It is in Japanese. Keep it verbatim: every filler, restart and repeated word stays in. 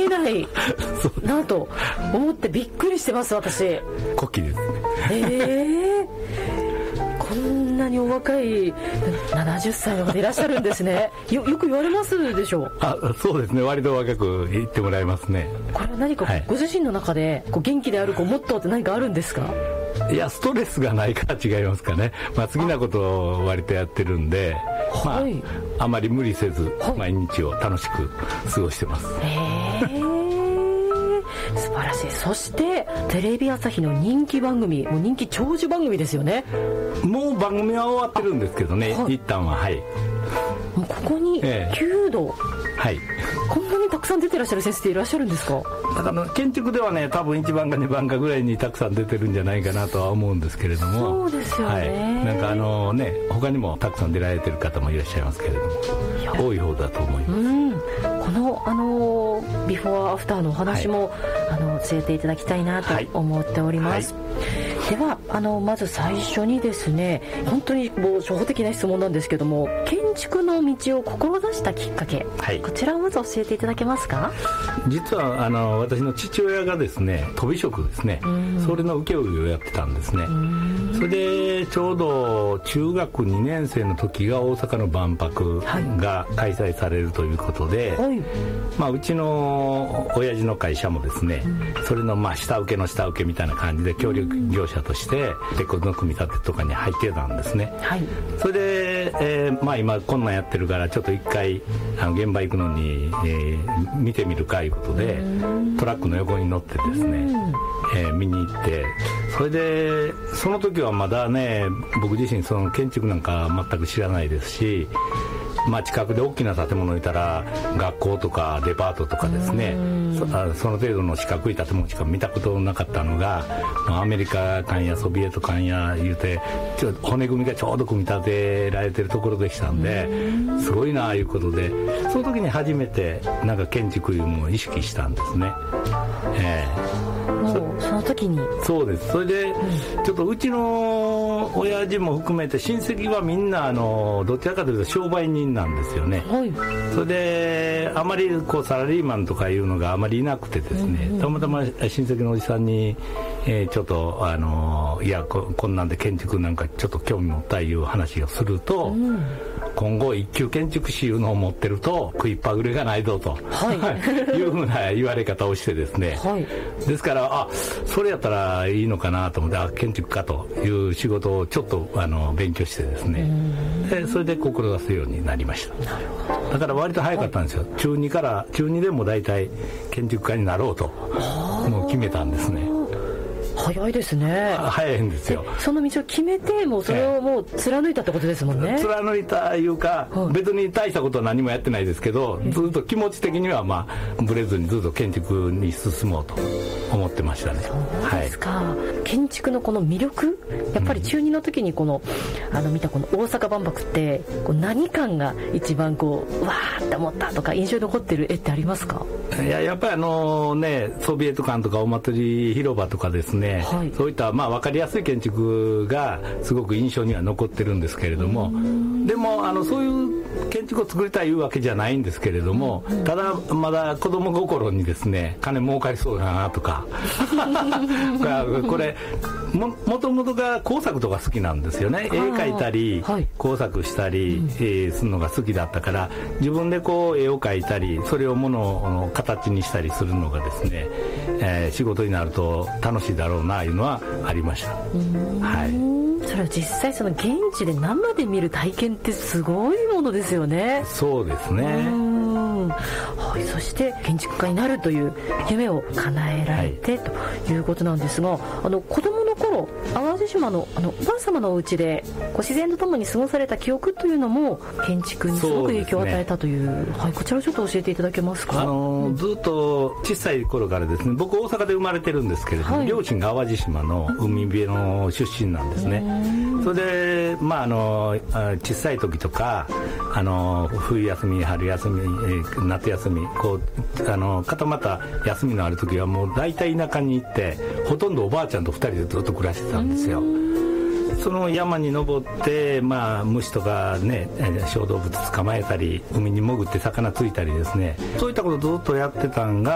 えないなと思ってびっくりしてます私。 古希ですね。 えー、こんなにお若いななじゅっさいの方いらっしゃるんですね。 よ, よく言われますでしょう。 あ、そうですね、割と若く言ってもらいますね。 これは何かご自身の中でこう元気である子モットーって何かあるんですか？ いや、ストレスがないから違いますかね。まあ、好きなことを割とやってるんで、まあ、はい、あまり無理せず毎日を楽しく過ごしてます。 へー、素晴らしい。そしてテレビ朝日の人気番組、もう人気長寿番組ですよね。 もう番組は終わってるんですけどね、はい、一旦は。はい、 もうここにきゅうど、 えー、はい、 こんなにたくさん出てらっしゃる先生っていらっしゃるんですか？ だから建築ではね、多分いちばんかにばんかぐらいにたくさん出てるんじゃないかなとは思うんですけれども。 そうですよね、はい、 なんかあのね、他にもたくさん出られてる方もいらっしゃいますけれども、多い方だと思います。うん、 このあのビフォーアフターのお話も、はい、あの教えていただきたいなと思っております。はいはい、ではあのまず最初にですね、本当にもう初歩的な質問なんですけども、建築の道を志したきっかけ、はい、こちらをまず教えていただけますか？ 実はあの私の父親がですね、鳶職ですね、それの請負をやってたんですね。それでちょうど中学にねん生の時が大阪の万博が開催されるということで、はい、まあ、うちの親父の会社もですね、それのまあ下請けの下請けみたいな感じで協力業者として鉄骨の組み立てとかに入ってたんですね。はい、それで、えーまあ、今こんなんやってるからちょっと一回あの現場行くのに、えー、見てみるかいうことでトラックの横に乗ってですね、えー、見に行って、それでその時はまだね、僕自身その建築なんか全く知らないですし、まあ、近くで大きな建物いたら学校とかデパートとかですね、そ, その程度の四角い建物しか見たことなかったのが、アメリカ艦やソビエト艦や言うてちょ骨組みがちょうど組み立てられてるところでしたんで、すごいなあいうことで、その時に初めてなんか建築いうのを意識したんですね。えーもうその時に。 そうです。それで、うん、ちょっとうちの親父も含めて親戚はみんなあのどちらかというと商売人なんですよね。はい、それであまりこうサラリーマンとかいうのがあまりいなくてですね、うんうん、たまたま親戚のおじさんに、えー、ちょっとあのいや こ, こんなんで建築なんかちょっと興味持ったいう話をすると、うん、今後一級建築士いうのを持ってると食いっぱぐれがないぞと、はい、いうふうな言われ方をしてですね、はい、ですからあそれやったらいいのかなと思って、あ建築家という仕事をちょっとあの勉強してですね、でそれで志すようになりました。だから割と早かったんですよ、はい、中にから中にでも大体建築家になろうともう決めたんですね。 早いですね。 早いんですよ。 その道を決めてもうそれをもう貫いたってことですもんね。 貫いたいうか、はい、別に大したことは何もやってないですけど、ずっと気持ち的にはまあブレずにずっと建築に進もうと思ってましたね。 そうですか、はい、建築のこの魅力、やっぱり中にの時にこの、うん、あの見たこの大阪万博ってこう何感が一番こうわーって思ったとか印象に残ってる絵ってありますか？ いや、やっぱりあのね、ソビエト館とかお祭り広場とかですね、はい、そういったまあ分かりやすい建築がすごく印象には残ってるんですけれども、でもあのそういう建築を作りたいいうわけじゃないんですけれども、ただまだ子供心にですね、金儲かりそうだなとかこれ も, もともとが工作とか好きなんですよね。絵描いたり、はい、工作したり、うん、えー、するのが好きだったから、自分でこう絵を描いたりそれをものを形にしたりするのがですね、えー、仕事になると楽しいだろうないうのはありました。はい、 それは実際その現地で生で見る体験ってすごいものですよね。 そうですね。 はい、そして建築家になるという夢を叶えられて、はい、ということなんですが、あの子供の頃淡路島 の, あのおばあ様のお家でこう自然とともに過ごされた記憶というのも建築にすごく影響を与えたという、う、ね、はい、こちらをちょっと教えていただけますか？ あのずっと小さい頃からですね、僕大阪で生まれてるんですけれども、はい、両親が淡路島の海辺の出身なんですね。それで、まあ、あの小さい時とかあの冬休み春休み夏休みこうあの固まった休みのある時はもう大体田舎に行ってほとんどおばあちゃんとふたりでずっと暮らしてたんですよ。その山に登って、まあ、虫とかね小動物捕まえたり海に潜って魚ついたりですね、そういったことをずっとやってたんが